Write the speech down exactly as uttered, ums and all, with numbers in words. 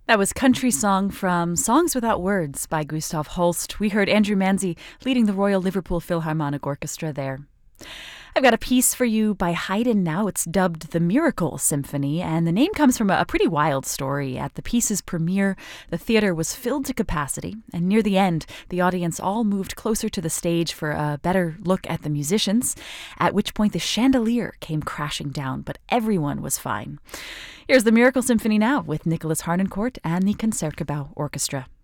That was Country Song from Songs Without Words by Gustav Holst. We heard Andrew Manzi leading the Royal Liverpool Philharmonic Orchestra there. I've got a piece for you by Haydn now. It's dubbed the Miracle Symphony, and the name comes from a pretty wild story. At the piece's premiere, the theater was filled to capacity, and near the end, the audience all moved closer to the stage for a better look at the musicians, at which point the chandelier came crashing down, but everyone was fine. Here's the Miracle Symphony now with Nicholas Harnoncourt and the Concertgebouw Orchestra.